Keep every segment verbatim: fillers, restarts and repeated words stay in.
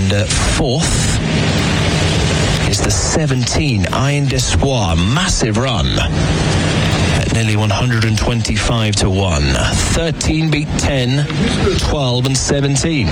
And uh, fourth is the seventeen, Iron d'Espoir. Massive run at nearly one hundred twenty-five to one. thirteen beat ten, twelve and seventeen.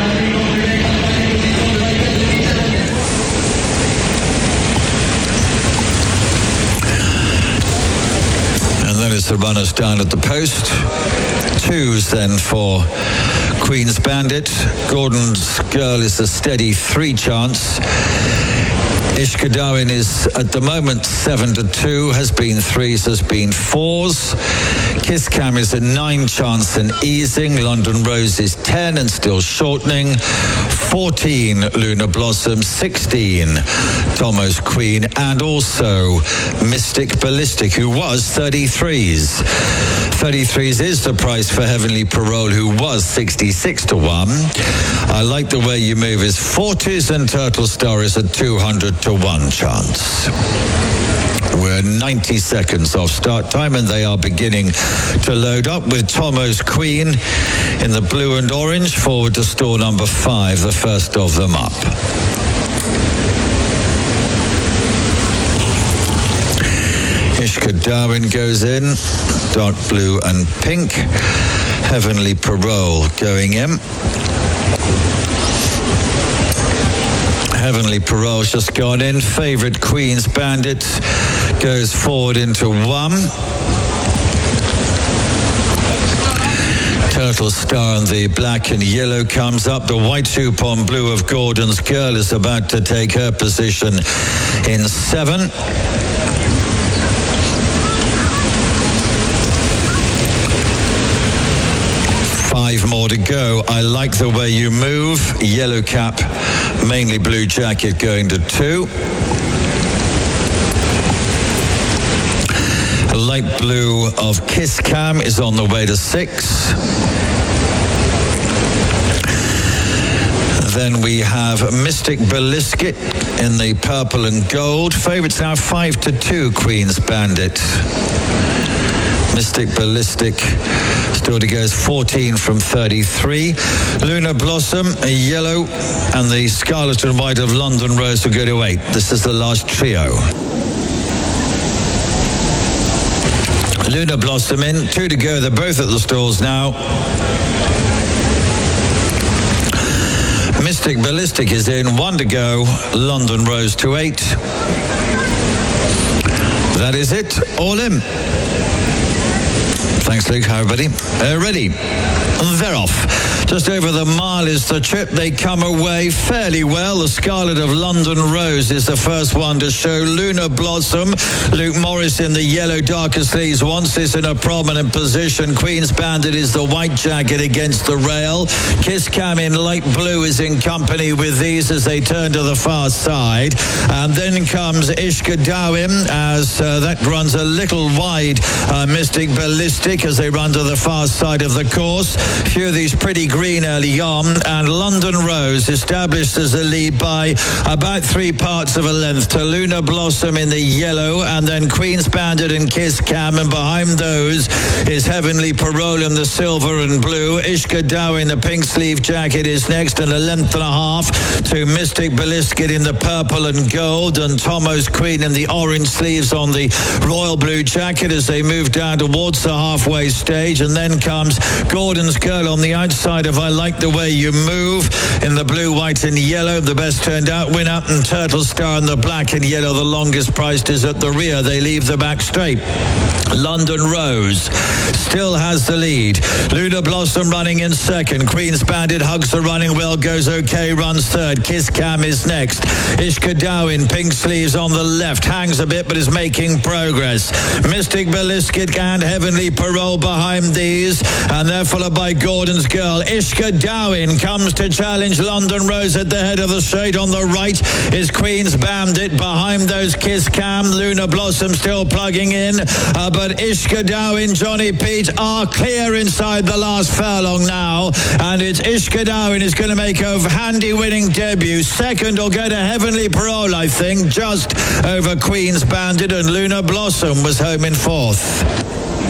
That is the runners down at the post. Twos then for Queen's Bandit. Gordon's Girl is a steady three chance. Ishka Darwin is at the moment seven to two, has been threes, has been fours. Kiss Cam is a nine chance and easing. London Rose is ten and still shortening. fourteen Luna Blossom, sixteen Tomo's Queen, and also Mystic Ballistic, who was thirty-threes. thirty-threes is the price for Heavenly Parole, who was sixty-six to one. I like the way you move is forties, and Turtle Star is a two hundred to one chance. We're ninety seconds off start time, and they are beginning to load up with Tomo's Queen in the blue and orange, forward to stall number five, the first of them up. Ishka Darwin goes in, dark blue and pink. Heavenly Parole going in. Heavenly Parole's just gone in. Favorite Queen's Bandit goes forward into one. Turtle Star and the black and yellow comes up. The white hoop on blue of Gordon's Girl is about to take her position in seven. Five more to go. I like the way you move. Yellow cap, mainly blue jacket going to two. Light blue of Kiss Cam is on the way to six. Then we have Mystic Ballistic in the purple and gold. Favorites now five to two, Queen's Bandit. Mystic Ballistic still to go is fourteen from thirty-three. Luna Blossom, a yellow, and the scarlet and white of London Rose will go to eight. This is the last trio. Luna Blossom in, two to go. They're both at the stalls now. Mystic Ballistic is in, one to go. London Rose to eight. That is it, all in. Thanks, Luke. Hi, everybody. Uh, ready. They're off. Just over the mile is the trip. They come away fairly well. The Scarlet of London Rose is the first one to show. Luna Blossom. Luke Morris in the yellow darker sleeves wants this in a prominent position. Queen's Bandit is the white jacket against the rail. Kiss Cam in light blue is in company with these as they turn to the far side. And then comes Ishka Darwin as uh, that runs a little wide. Uh, Mystic Ballistic as they run to the far side of the course. A few of these pretty green early on, and London Rose established as a lead by about three parts of a length to Luna Blossom in the yellow, and then Queen's Bandit and Kiss Cam, and behind those is Heavenly Parole in the silver and blue. Ishka Darwin, the pink sleeve jacket, is next, and a length and a half to Mystic Ballistic in the purple and gold, and Tomo's Queen in the orange sleeves on the royal blue jacket as they move down towards the halfway stage. And then comes Gordon's Girl on the outside of I Like the Way You Move in the blue, white and yellow, the best turned out winner, and Turtle Star in the black and yellow, the longest priced, is at the rear. They leave the back straight. London Rose still has the lead. Luna Blossom running in second. Queen's Bandit hugs the running well, goes okay, runs third. Kiss Cam is next. Ishka Darwin, pink sleeves on the left, hangs a bit but is making progress. Mystic Ballistic and Heavenly Parole behind these, and they're followed by Gordon's Girl. Ishka Darwin comes to challenge London Rose at the head of the straight. On the right is Queen's Bandit. Behind those Kiss Cam, Luna Blossom still plugging in, uh, but Ishka Darwin, Johnny Pete are clear inside the last furlong now, and it's Ishka Darwin is going to make a handy winning debut. Second will go to Heavenly Parole, I think, just over Queen's Bandit, and Luna Blossom was home in fourth.